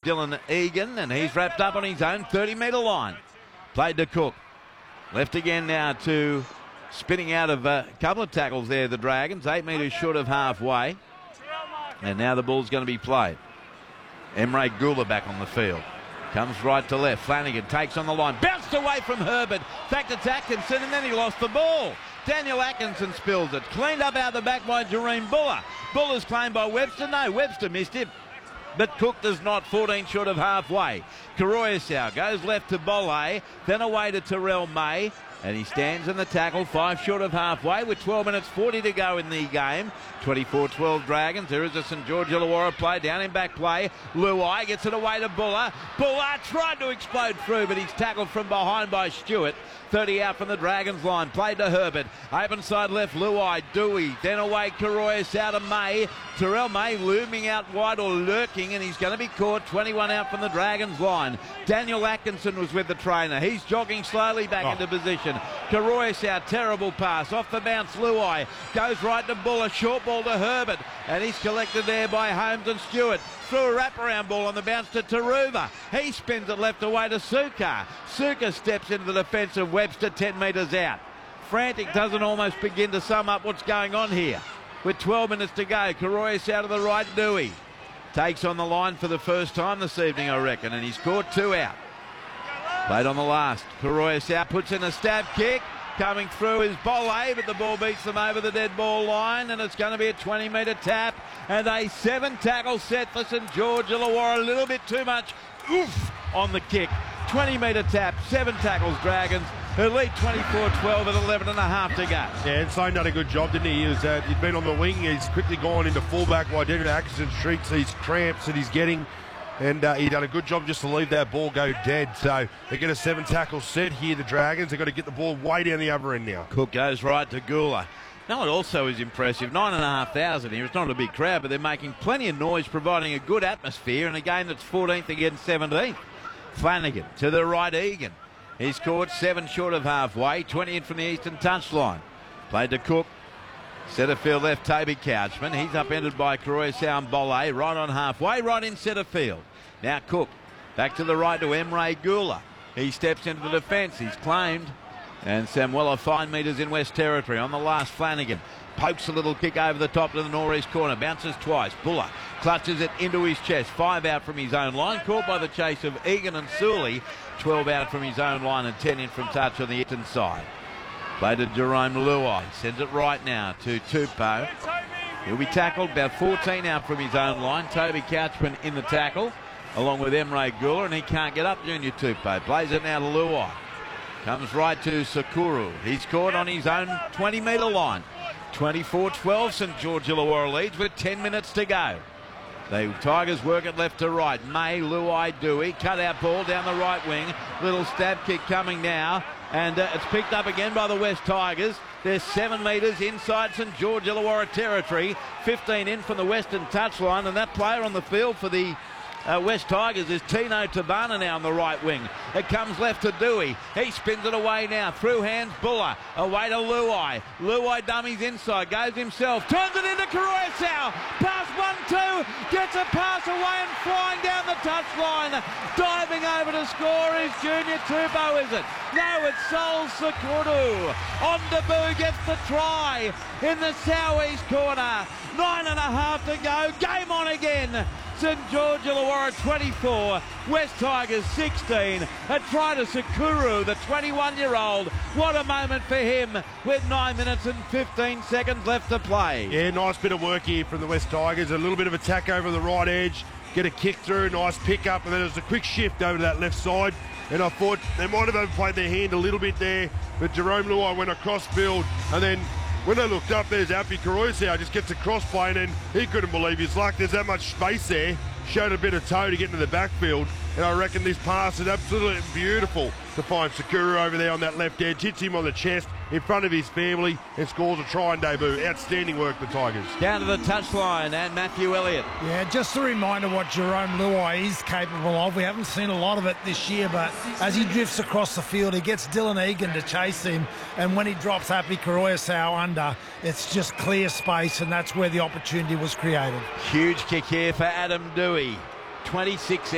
Dylan Egan, and he's wrapped up on his own 30-metre line. Played to Cook. Left again now to spinning out of a couple of tackles there, the Dragons. 8 metres short of halfway. And now the ball's going to be played. Emre Gula back on the field. Comes right to left. Flanagan takes on the line. Bounced away from Herbert. Back to Atkinson, and then he lost the ball. Daniel Atkinson spills it. Cleaned up out the back by Jareem Buller. Buller's claimed by Webster. No, Webster missed it. But Cook does not, 14 short of halfway. Karoyasau goes left to Bolle, then away to Terrell May. And he stands in the tackle, 5 short of halfway with 12 minutes 40 to go in the game. 24-12 Dragons. There is a St George Illawarra play, down in back play. Luai gets it away to Buller. Buller tried to explode through, but he's tackled from behind by Stewart. 30 out from the Dragons line. Played to Herbert. Open side left, Luai, Dewey. Then away, Karoyasau to May. Terrell May looming out wide or lurking, and he's going to be caught. 21 out from the Dragons line. Daniel Atkinson was with the trainer. He's jogging slowly back into position. Karoyasau, terrible pass. Off the bounce, Luai. Goes right to Buller. Short ball to Herbert. And he's collected there by Holmes and Stewart. Threw a wraparound ball on the bounce to Taruva. He spins it left away to Suka. Suka steps into the defence of Webster, 10 metres out. Frantic doesn't almost begin to sum up what's going on here. With 12 minutes to go, Karoyasau to the right, Dewey. Takes on the line for the first time this evening, I reckon, and he's caught 2 out. Played on the last. Karoyasau puts in a stab kick. Coming through is Bolle, but the ball beats them over the dead ball line, and it's going to be a 20-metre tap and a 7-tackle set for St George Illawarra. A little bit too much oof on the kick. 20-metre tap, 7 tackles, Dragons. Who lead 24-12 with 11 and a half to go. Yeah, and Slane done a good job, didn't he? He'd been on the wing. He's quickly gone into fullback while Daniel Atkinson treats these cramps that he's getting. And he done a good job just to leave that ball go dead. So they get a 7-tackle set here, the Dragons. They've got to get the ball way down the other end now. Cook goes right to Gula. Now it also is impressive. 9,500 here. It's not a big crowd, but they're making plenty of noise, providing a good atmosphere in a game that's 14th against 17th. Flanagan to the right, Egan. He's caught 7 short of halfway. 20 in from the eastern touchline. Played to Cook. Centre field left, Toby Couchman. He's upended by Karoyasau and Bolle. Right on halfway, right in centre field. Now Cook. Back to the right to Emre Gula. He steps into the defence. He's claimed. And Samuela 5 metres in West Territory. On the last, Flanagan pokes a little kick over the top to the northeast corner. Bounces twice. Buller clutches it into his chest. 5 out from his own line. Caught by the chase of Egan and Sully. 12 out from his own line and 10 in from touch on the eastern side. Played to Jerome Luai. Sends it right now to Tupou. He'll be tackled about 14 out from his own line. Toby Couchman in the tackle, along with Emre Gula, and he can't get up, Junior Tupou. Plays it now to Luai. Comes right to Sakuru. He's caught on his own 20-metre line. 24-12, St George Illawarra leads with 10 minutes to go. The Tigers work it left to right. May, Luai, Dewey. Cut out ball down the right wing. Little stab kick coming now. And it's picked up again by the West Tigers. They're 7 metres inside St George Illawarra territory. 15 in from the western touchline. And that player on the field for the West Tigers is Tino Tabana now on the right wing. It comes left to Dewey. He spins it away now. Through hands, Buller. Away to Luai. Luai dummies inside. Goes himself. Turns it into Karoyasau. Pass 1-2. Gets a pass away and flying down the touchline. Diving over to score is Junior Tupou, is it? No, it's Sol Sakuru. On debut gets the try in the southeast corner. 9.5 to go. Game on again. St George Illawarra 24, West Tigers 16. A try to Sakuru, the 21-year-old. What a moment for him with 9 minutes and 15 seconds left to play. Yeah, nice bit of work here from the West Tigers. A little bit of attack over the right edge. Get a kick through, nice pick up, and then there's a quick shift over to that left side. And I thought they might have overplayed their hand a little bit there, but Jerome Luai went across field, and then when they looked up, there's Alfie Karoyasau just gets a cross play, and then he couldn't believe his luck. There's that much space there. Showed a bit of toe to get into the backfield, and I reckon this pass is absolutely beautiful to find Sakura over there on that left edge. Hits him on the chest in front of his family and scores a try and debut. Outstanding work, the Tigers. Down to the touchline, and Matthew Elliott. Yeah, just a reminder what Jerome Luai is capable of. We haven't seen a lot of it this year, but as he drifts across the field, he gets Dylan Egan to chase him, and when he drops Happy Karoyasau under, it's just clear space, and that's where the opportunity was created. Huge kick here for Adam Dewey. 26